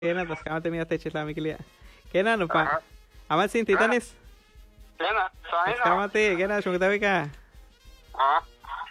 Kena tas kama temia te chela mikilia. Kena no pa. Ajá. Amal sin titanes. Kena, Tas kama te kena shungtabika. Ah,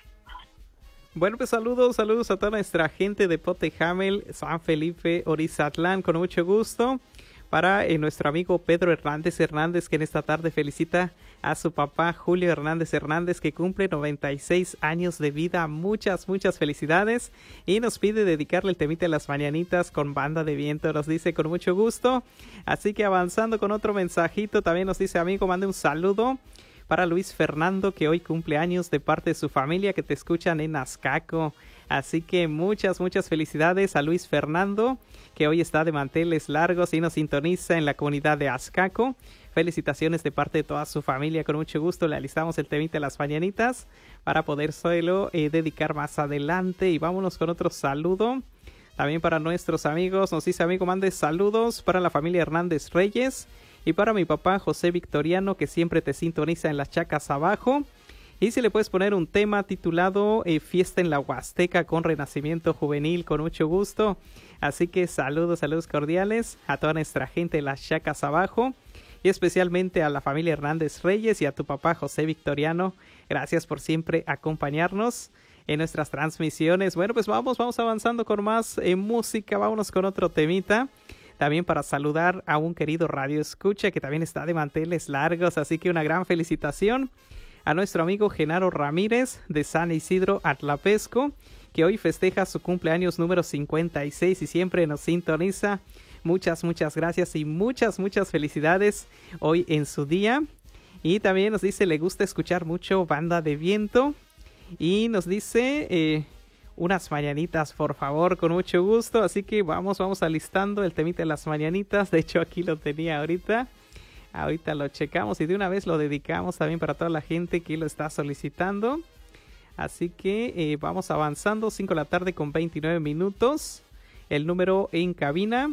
Bueno, pues saludos a toda nuestra gente de Potejamel, San Felipe, Orizatlán, con mucho gusto. Para nuestro amigo Pedro Hernández, que en esta tarde felicita a su papá Julio Hernández, que cumple 96 años de vida. Muchas felicidades. Y nos pide dedicarle el temita de las mañanitas con Banda de Viento. Nos dice con mucho gusto. Así que avanzando con otro mensajito, también nos dice, amigo, mande un saludo para Luis Fernando, que hoy cumple años de parte de su familia, que te escuchan en Azcaco. Así que muchas felicidades a Luis Fernando, que hoy está de manteles largos y nos sintoniza en la comunidad de Azcaco. Felicitaciones de parte de toda su familia. Con mucho gusto le alistamos el temita de las mañanitas para podérselo dedicar más adelante. Y vámonos con otro saludo. También para nuestros amigos, nos dice, amigo, mande saludos para la familia Hernández Reyes y para mi papá José Victoriano, que siempre te sintoniza en las chacas abajo. Y si le puedes poner un tema titulado Fiesta en la Huasteca con Renacimiento Juvenil, con mucho gusto. Así que saludos cordiales a toda nuestra gente de las chacas abajo y especialmente a la familia Hernández Reyes y a tu papá José Victoriano. Gracias por siempre acompañarnos en nuestras transmisiones. Bueno, pues vamos avanzando con más música. Vámonos con otro temita. También para saludar a un querido radio escucha que también está de manteles largos. Así que una gran felicitación a nuestro amigo Genaro Ramírez de San Isidro Atlapesco, que hoy festeja su cumpleaños número 56 y siempre nos sintoniza. Muchas gracias y muchas felicidades hoy en su día. Y también nos dice, le gusta escuchar mucho Banda de Viento. Y nos dice, unas mañanitas, por favor, con mucho gusto. Así que vamos alistando el temita de las mañanitas. De hecho, aquí lo tenía ahorita. Ahorita lo checamos y de una vez lo dedicamos también para toda la gente que lo está solicitando. Así que vamos avanzando, 5 de la tarde con 29 minutos. El número en cabina,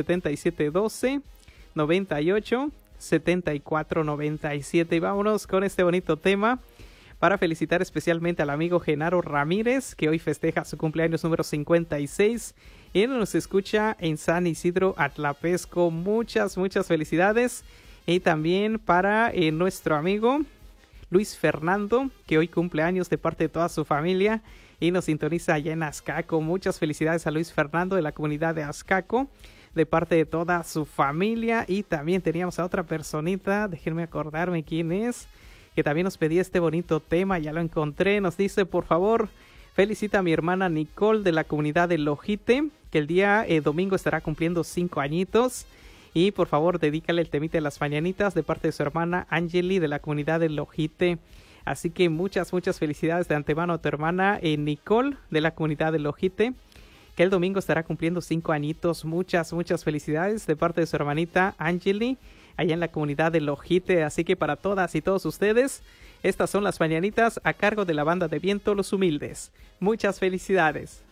7712-98-7497. Y vámonos con este bonito tema para felicitar especialmente al amigo Genaro Ramírez, que hoy festeja su cumpleaños número 56. Y él nos escucha en San Isidro Atlapesco. Muchas felicidades. Y también para nuestro amigo Luis Fernando, que hoy cumple años de parte de toda su familia y nos sintoniza allá en Azcaco. Muchas felicidades a Luis Fernando de la comunidad de Azcaco, de parte de toda su familia. Y también teníamos a otra personita, déjenme acordarme quién es, que también nos pedía este bonito tema. Ya lo encontré. Nos dice, por favor, felicita a mi hermana Nicole de la comunidad de Lojite, que el día domingo estará cumpliendo 5 añitos. Y por favor, dedícale el temita de las mañanitas de parte de su hermana Angeli de la comunidad de Lojite. Así que muchas felicidades de antemano a tu hermana Nicole de la comunidad de Lojite, que el domingo estará cumpliendo 5 añitos. Muchas felicidades de parte de su hermanita Angeli allá en la comunidad de Lojite. Así que para todas y todos ustedes, estas son las mañanitas a cargo de la Banda de Viento Los Humildes. Muchas felicidades.